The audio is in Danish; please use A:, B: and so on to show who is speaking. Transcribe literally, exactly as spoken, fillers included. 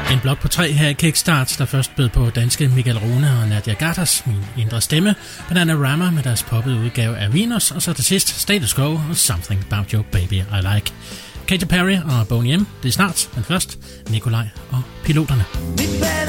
A: En blok på tre her i Kickstart, der først bød på danske Michael Rune og Nadia Gatas, Min Indre Stemme, Bananarama med deres poppede udgave af Venus, og så til sidst Status Quo og Something About Your Baby I Like. Katy Perry og Boney M, det er snart, men først Nikolaj og Piloterne.